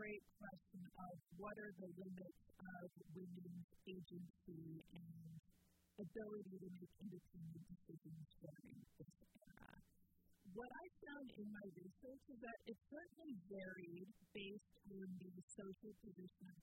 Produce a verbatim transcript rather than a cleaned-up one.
great question of what are the limits of women's agency and ability to make independent decisions during this era. What I found in my research is that it certainly varied based on the social position of